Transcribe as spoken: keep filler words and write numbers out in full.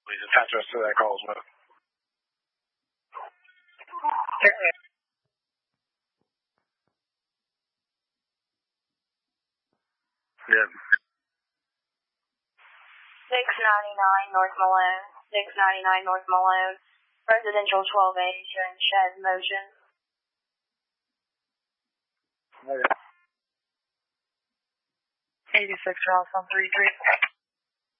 Please attach us to that call as well. Yep. six ninety-nine North Malone, six ninety-nine North Malone, residential twelve A, showing shed motion. Okay. eighty-six Ross on three three.